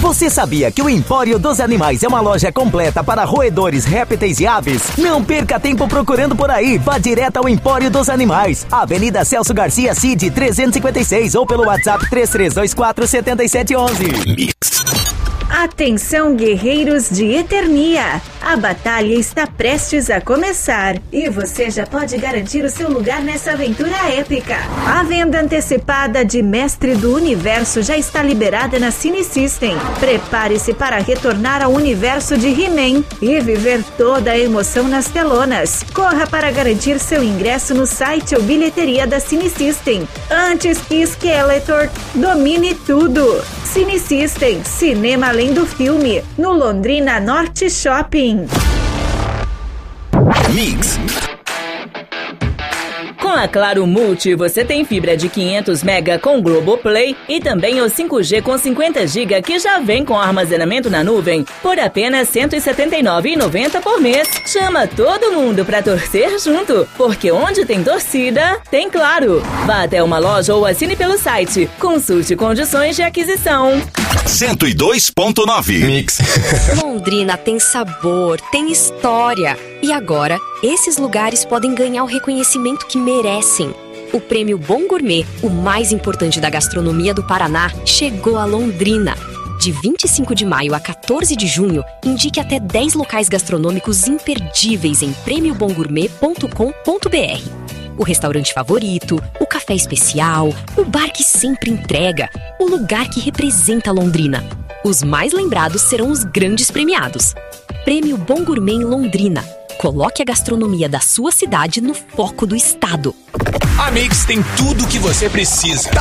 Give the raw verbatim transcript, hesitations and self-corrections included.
Você sabia que o Empório dos Animais é uma loja completa para roedores, répteis e aves? Não perca tempo procurando por aí. Vá direto ao Empório dos Animais. Avenida Celso Garcia Cid, trezentos e cinquenta e seis, ou pelo WhatsApp três três dois quatro sete sete um um. Mix. Atenção, guerreiros de Eternia! A batalha está prestes a começar e você já pode garantir o seu lugar nessa aventura épica. A venda antecipada de Mestre do Universo já está liberada na Cine System. Prepare-se para retornar ao universo de He-Man e viver toda a emoção nas telonas. Corra para garantir seu ingresso no site ou bilheteria da Cine System, antes que Skeletor domine tudo. Cine System, cinema além do filme, no Londrina Norte Shopping. Mix. Com a Claro Multi, você tem fibra de quinhentos mega com Globoplay e também o cinco G com cinquenta gigas que já vem com armazenamento na nuvem por apenas cento e setenta e nove reais e noventa centavos por mês. Chama todo mundo pra torcer junto, porque onde tem torcida, tem Claro. Vá até uma loja ou assine pelo site. Consulte condições de aquisição. cento e dois ponto nove. Mix. Londrina tem sabor, tem história. E agora, esses lugares podem ganhar o reconhecimento que merecem. O Prêmio Bom Gourmet, o mais importante da gastronomia do Paraná, chegou a Londrina. De vinte e cinco de maio a quatorze de junho, indique até dez locais gastronômicos imperdíveis em prêmio bom gourmet ponto com ponto b r. O restaurante favorito, o café especial, o bar que sempre entrega, o lugar que representa Londrina. Os mais lembrados serão os grandes premiados. Prêmio Bom Gourmet em Londrina. Coloque a gastronomia da sua cidade no foco do estado. A Mix tem tudo o que você precisa.